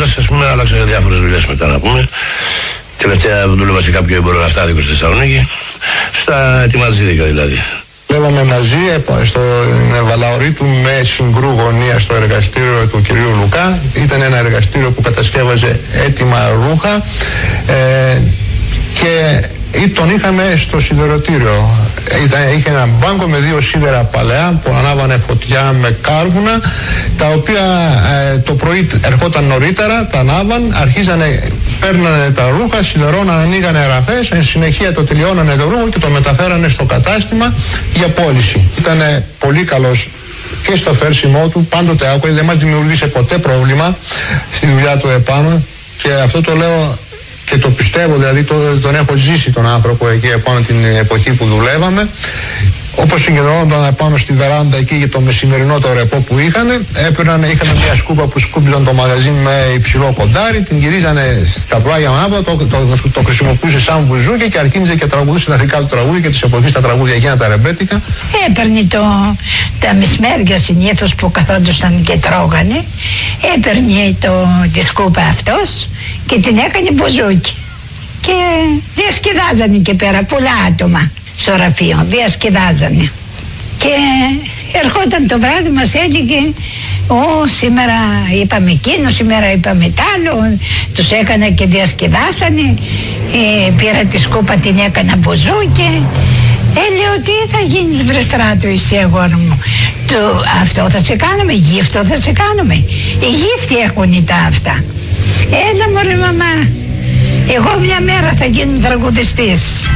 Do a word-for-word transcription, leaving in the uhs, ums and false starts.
Λέγοντας, ας πούμε, άλλαξα διάφορες δουλειές μετά να πούμε. Τελευταία δούλευα σε κάποιο εμπορολαφτάδικο στη Θεσσαλονίκη, στα ετοιμαζίδικα δηλαδή. Λέγαμε μαζί στο Βαλαωρίτου με συγκρού γωνία στο εργαστήριο του κυρίου Λουκά. Ήταν ένα εργαστήριο που κατασκεύαζε έτοιμα ρούχα ε, και τον είχαμε στο σιδερωτήριο. Ήταν, είχε ένα μπάνκο με δύο σίδερα παλαιά που ανάβανε φωτιά με κάρβουνα, τα οποία ε, το πρωί ερχόταν νωρίτερα, τα ανάβαν, αρχίζανε, παίρνανε τα ρούχα, σιδερώναν, ανοίγανε ραφές, εν συνεχεία το τελειώνανε το ρούχο και το μεταφέρανε στο κατάστημα για πώληση. Ήταν πολύ καλός και στο φέρσιμό του, πάντοτε άκουε, δεν μας δημιουργήσε ποτέ πρόβλημα στη δουλειά του επάνω, και αυτό το λέω και το πιστεύω, δηλαδή το, τον έχω ζήσει τον άνθρωπο εκεί επάνω την εποχή που δουλεύαμε. Όπως συγκεντρώνονταν επάνω στη βεράντα εκεί για το μεσημερινό το ρεπό που είχαν, έπαιρναν, είχαν μια σκούπα που σκούπιζαν το μαγαζί με υψηλό κοντάρι, την γυρίζανε στα πλάγια ανάποδα, το, το, το, το χρησιμοποιούσε σαν μπουζούκι και αρχίζε και τραγουδούσε τα δικά του τραγούδια και τις εποχές τα τραγούδια εκείνα τα ρεμπέτικα. Έπαιρνε το, τα μεσημέρια συνήθως που καθόντουσαν και τρώγανε, έπαιρνε το, τη σκούπα αυτός και την έκανε μπουζούκι. Και διασκεδάζανε και πέρα πολλά άτομα στο γραφείο, διασκεδάζανε. Και ερχόταν το βράδυ, μας έλεγε, «Ω, σήμερα είπαμε εκείνο, σήμερα είπαμε τ' άλλο», τους έκανα και διασκεδάσανε, ε, πήρα τη σκούπα, την έκανα μπουζούκι. Έλεγε, «Τι θα γίνεις βρε Στράτο εσύ αγόρι μου, το, αυτό θα σε κάνουμε, γύφτο θα σε κάνουμε, οι γύφτοι έχουν τα αυτά». «Έλα μωρέ μαμά, εγώ μια μέρα θα γίνω τραγουδιστής».